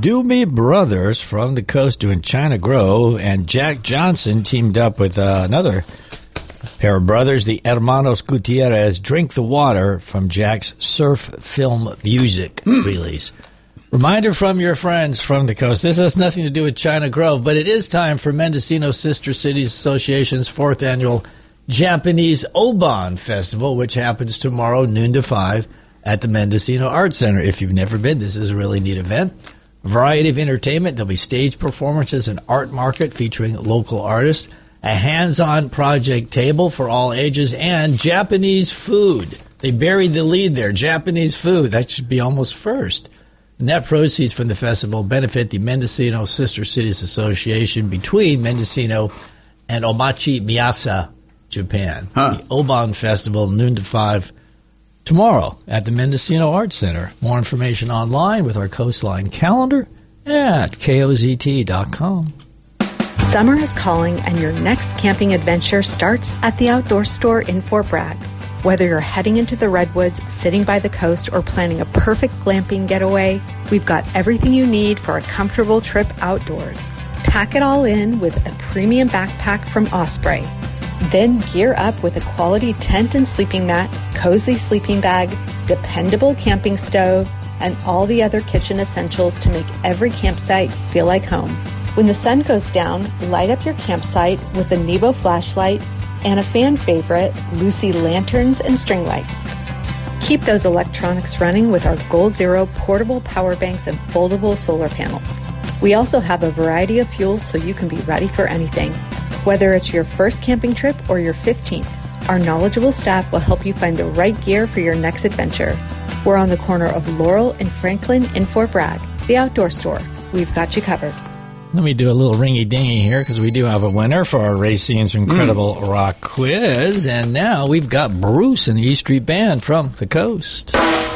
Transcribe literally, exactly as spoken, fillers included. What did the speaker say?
Doobie Brothers from the coast doing China Grove, and Jack Johnson teamed up with uh, another pair of brothers, the Hermanos Gutierrez, Drink the Water from Jack's Surf Film Music mm. release. Reminder from your friends from the coast. This has nothing to do with China Grove, but it is time for Mendocino Sister Cities Association's fourth annual Japanese Oban Festival, which happens tomorrow, noon to five, at the Mendocino Arts Center. If you've never been, this is a really neat event. A variety of entertainment. There'll be stage performances, an art market featuring local artists, a hands-on project table for all ages, and Japanese food. They buried the lead there. Japanese food. That should be almost first. Net proceeds from the festival benefit the Mendocino Sister Cities Association between Mendocino and Omachi Miyasa, Japan. Huh. The Oban Festival, noon to five, tomorrow at the Mendocino Arts Center. More information online with our Coastline calendar at K O Z T dot com. Summer is calling, and your next camping adventure starts at the Outdoor Store in Fort Bragg. Whether you're heading into the Redwoods, sitting by the coast, or planning a perfect glamping getaway, we've got everything you need for a comfortable trip outdoors. Pack it all in with a premium backpack from Osprey. Then gear up with a quality tent and sleeping mat, cozy sleeping bag, dependable camping stove, and all the other kitchen essentials to make every campsite feel like home. When the sun goes down, light up your campsite with a Nebo flashlight and a fan favorite, Lucy lanterns and string lights. Keep those electronics running with our Goal Zero portable power banks and foldable solar panels. We also have a variety of fuels so you can be ready for anything. Whether it's your first camping trip or your fifteenth, our knowledgeable staff will help you find the right gear for your next adventure. We're on the corner of Laurel and Franklin in Fort Bragg, the Outdoor Store. We've got you covered. Let me do a little ringy-dingy here because we do have a winner for our Racine's Incredible mm. Rock Quiz. And now we've got Bruce and the E Street Band from the coast.